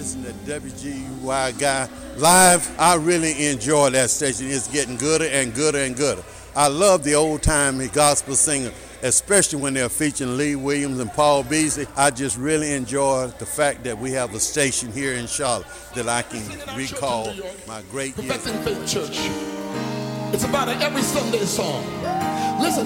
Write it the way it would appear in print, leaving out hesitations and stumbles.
listen to WGY Guy live. I really enjoy that station. It's getting gooder and gooder and gooder. I love the old-time gospel singer, especially when they're featuring Lee Williams and Paul Beasley. I just really enjoy the fact that we have a station here in Charlotte that I can recall my great years. Professing Faith Church. It's about an every Sunday song. Listen.